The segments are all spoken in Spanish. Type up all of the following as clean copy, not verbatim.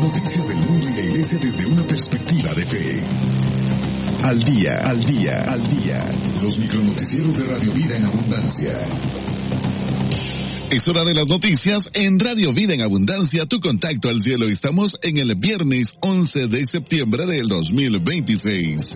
noticias del mundo y la iglesia desde una perspectiva de fe. Al día, al día, al día. Los micronoticieros de Radio Vida en Abundancia. Es hora de las noticias en Radio Vida en Abundancia, tu contacto al cielo. Estamos en el viernes 11 de septiembre del 2026.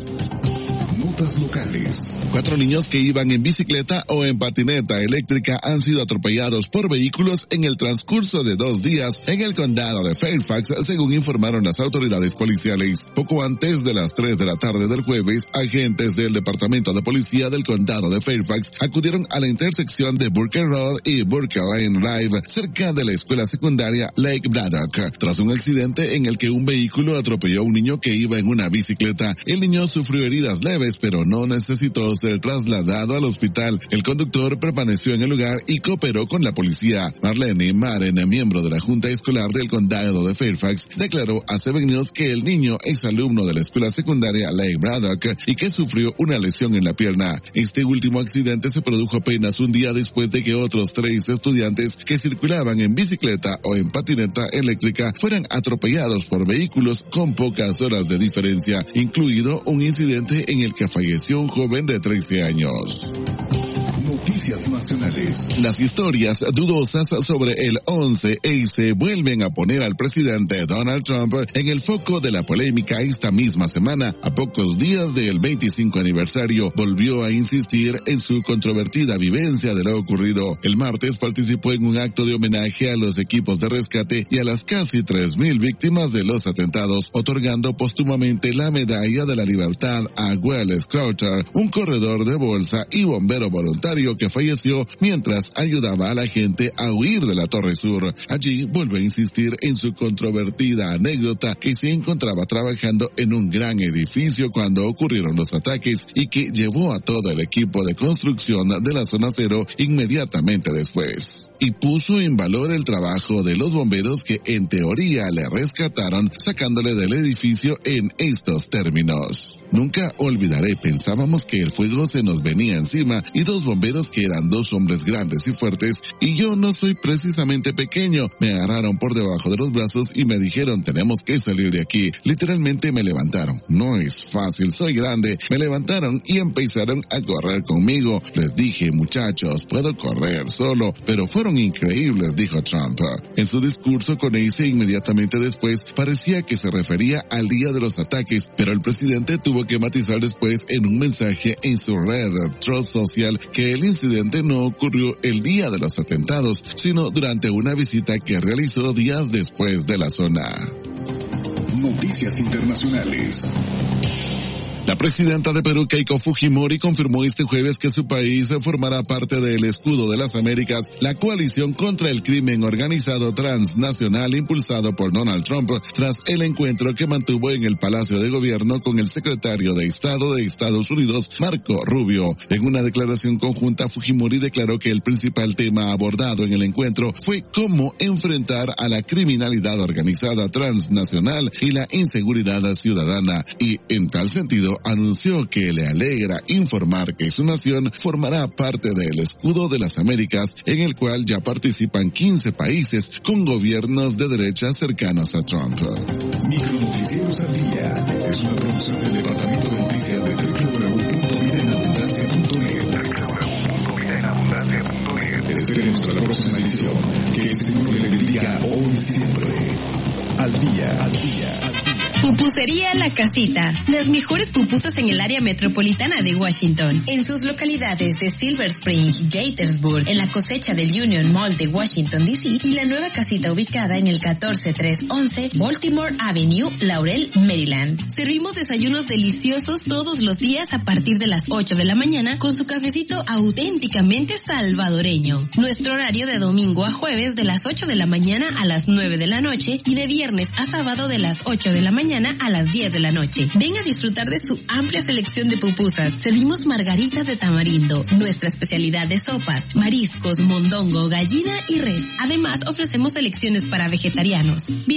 Notas locales. 4 niños que iban en bicicleta o en patineta eléctrica han sido atropellados por vehículos en el transcurso de 2 días en el condado de Fairfax, según informaron las autoridades policiales. Poco antes de las 3 de la tarde del jueves, agentes del Departamento de Policía del condado de Fairfax acudieron a la intersección de Burke Road y Burke Lane Drive, cerca de la escuela secundaria Lake Braddock, tras un accidente en el que un vehículo atropelló a un niño que iba en una bicicleta. El niño sufrió heridas leves, pero no necesitó ser trasladado al hospital. El conductor permaneció en el lugar y cooperó con la policía. Marlene Maren, miembro de la Junta Escolar del Condado de Fairfax, declaró a 7 News que el niño es alumno de la escuela secundaria Lake Braddock y que sufrió una lesión en la pierna. Este último accidente se produjo apenas un día después de que otros 3 estudiantes que circulaban en bicicleta o en patineta eléctrica fueran atropellados por vehículos con pocas horas de diferencia, incluido un incidente en el que falleció un joven de 13 años. Noticias nacionales. Las historias dudosas sobre el 11S vuelven a poner al presidente Donald Trump en el foco de la polémica esta misma semana. A pocos días del 25 aniversario, volvió a insistir en su controvertida vivencia de lo ocurrido. El martes participó en un acto de homenaje a los equipos de rescate y a las casi 3,000 víctimas de los atentados, otorgando póstumamente la Medalla de la Libertad a Welles Crowther, un corredor de bolsa y bombero voluntario que falleció mientras ayudaba a la gente a huir de la Torre Sur. Allí vuelve a insistir en su controvertida anécdota que se encontraba trabajando en un gran edificio cuando ocurrieron los ataques y que llevó a todo el equipo de construcción de la zona cero inmediatamente después. Y puso en valor el trabajo de los bomberos que en teoría le rescataron sacándole del edificio en estos términos: nunca olvidaré, pensábamos que el fuego se nos venía encima y 2 bomberos que eran 2 hombres grandes y fuertes y yo no soy precisamente pequeño, me agarraron por debajo de los brazos y me dijeron tenemos que salir de aquí. Literalmente me levantaron. No es fácil, soy grande. Me levantaron y empezaron a correr conmigo. Les dije, muchachos, puedo correr solo, pero fueron increíbles, dijo Trump. En su discurso con ese inmediatamente después parecía que se refería al día de los ataques, pero el presidente tuvo que matizar después en un mensaje en su red Truth Social que el incidente no ocurrió el día de los atentados, sino durante una visita que realizó días después de la zona. Noticias internacionales. La presidenta de Perú, Keiko Fujimori, confirmó este jueves que su país formará parte del Escudo de las Américas, la coalición contra el crimen organizado transnacional impulsado por Donald Trump, tras el encuentro que mantuvo en el Palacio de Gobierno con el secretario de Estado de Estados Unidos, Marco Rubio. En una declaración conjunta, Fujimori declaró que el principal tema abordado en el encuentro fue cómo enfrentar a la criminalidad organizada transnacional y la inseguridad ciudadana, y en tal sentido anunció que le alegra informar que su nación formará parte del Escudo de las Américas, en el cual ya participan 15 países con gobiernos de derecha cercanos a Trump. Micronoticieros al día es una producción del Departamento de Noticias de www.vidaenabundancia.net. Esperemos hasta la próxima edición. Que el Señor le bendiga hoy y siempre. Al día, al día, al día. Pupusería La Casita. Las mejores pupusas en el área metropolitana de Washington. En sus localidades de Silver Spring, Gaithersburg, en la cosecha del Union Mall de Washington, D.C. y la nueva casita ubicada en el 14311 Baltimore Avenue, Laurel, Maryland. Servimos desayunos deliciosos todos los días a partir de las 8 de la mañana con su cafecito auténticamente salvadoreño. Nuestro horario de domingo a jueves de las 8 de la mañana a las 9 de la noche y de viernes a sábado de las 8 de la mañana a las 10 de la noche. Ven a disfrutar de su amplia selección de pupusas. Servimos margaritas de tamarindo, nuestra especialidad de sopas, mariscos, mondongo, gallina y res. Además, ofrecemos selecciones para vegetarianos.